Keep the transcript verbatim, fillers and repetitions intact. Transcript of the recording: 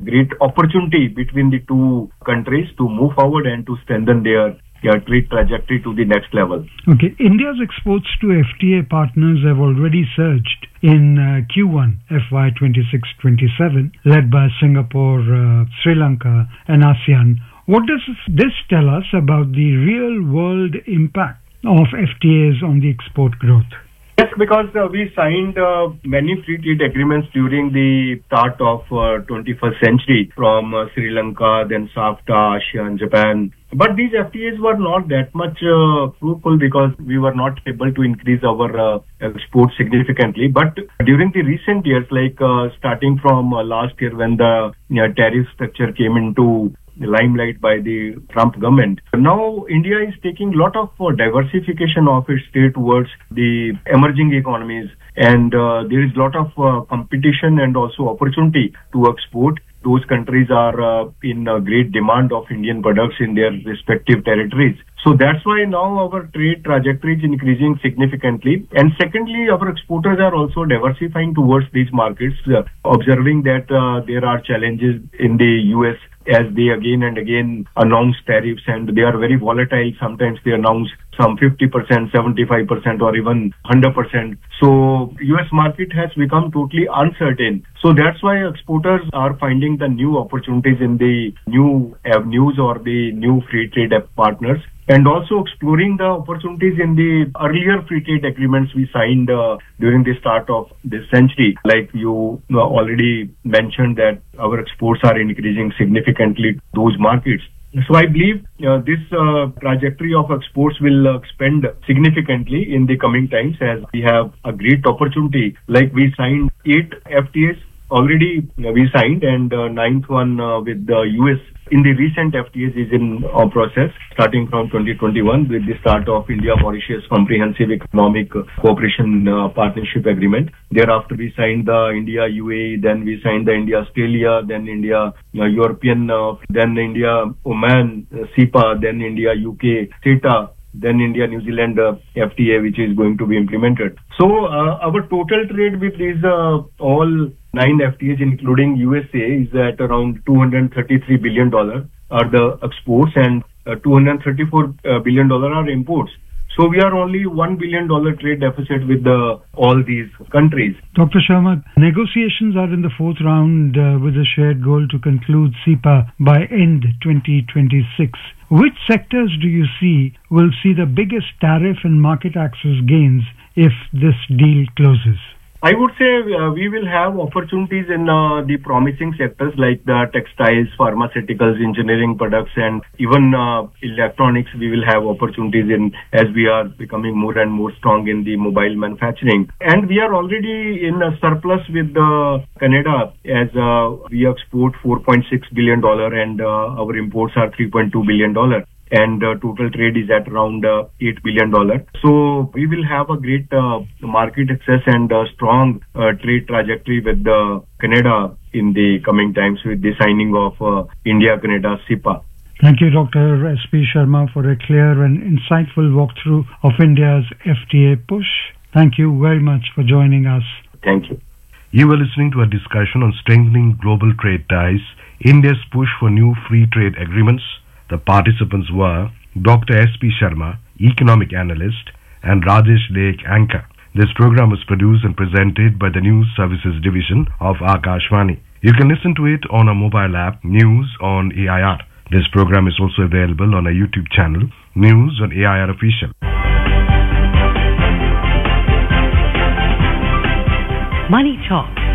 great opportunity between the two countries to move forward and to strengthen their their trade trajectory to the next level. Okay, India's exports to F T A partners have already surged in uh, Q one F Y twenty-six twenty-seven, led by Singapore, uh, Sri Lanka and ASEAN. What does this tell us about the real-world impact of F T As on the export growth? Yes, because uh, we signed uh, many free trade agreements during the start of uh, twenty-first century from uh, Sri Lanka, then SAFTA, ASEAN, Japan. But these F T As were not that much uh, fruitful because we were not able to increase our uh, exports significantly. But during the recent years, like uh, starting from uh, last year when the you know, tariff structure came into the limelight by the Trump government. Now, India is taking a lot of uh, diversification of its trade towards the emerging economies, and uh, there is a lot of uh, competition and also opportunity to export. Those countries are uh, in uh, great demand of Indian products in their respective territories. So that's why now our trade trajectory is increasing significantly. And secondly, our exporters are also diversifying towards these markets, uh, observing that uh, there are challenges in the U S as they again and again announce tariffs, and they are very volatile. Sometimes they announce some fifty percent, seventy-five percent or even one hundred percent. So U S market has become totally uncertain. So that's why exporters are finding the new opportunities in the new avenues or the new free trade partners, and also exploring the opportunities in the earlier free trade agreements we signed uh, during the start of this century. Like you already mentioned that our exports are increasing significantly to those markets. So I believe uh, this uh, trajectory of exports will uh, expand significantly in the coming times as we have a great opportunity. Like we signed eight F T As already uh, we signed, and uh, ninth one uh, with the U S in the recent F T As is in uh, process starting from twenty twenty-one with the start of India-Mauritius Comprehensive Economic Cooperation uh, Partnership Agreement. Thereafter we signed the India-U A E, then we signed the India-Australia, then India-European, uh, then India-Oman, uh, C E P A, then India-U K, CETA, then India-New Zealand uh, F T A, which is going to be implemented. So uh, our total trade with these uh, all nine F T As, including U S A, is at around two hundred thirty-three billion dollars are the exports, and uh, two hundred thirty-four billion dollars are imports. So we are only one billion dollars trade deficit with the, all these countries. Doctor Sharma, negotiations are in the fourth round uh, with a shared goal to conclude C E P A by end twenty twenty-six. Which sectors do you see will see the biggest tariff and market access gains if this deal closes? I would say uh, we will have opportunities in uh, the promising sectors like the textiles, pharmaceuticals, engineering products, and even uh, electronics. We will have opportunities in as we are becoming more and more strong in the mobile manufacturing. And we are already in a surplus with uh, Canada as uh, we export four point six billion dollars and uh, our imports are three point two billion dollars. And uh, total trade is at around uh, eight billion dollars. So we will have a great uh, market access and uh, strong uh, trade trajectory with uh, Canada in the coming times with the signing of uh, India-Canada C E P A. Thank you, Doctor S P Sharma, for a clear and insightful walkthrough of India's F T A push. Thank you very much for joining us. Thank you. You were listening to a discussion on strengthening global trade ties, India's push for new free trade agreements. The participants were Doctor S P Sharma, Economic Analyst, and Rajesh Lake, Anchor. This program was produced and presented by the News Services Division of Akashvani. You can listen to it on our mobile app, News on A I R. This program is also available on our YouTube channel, News on A I R Official. Money Talk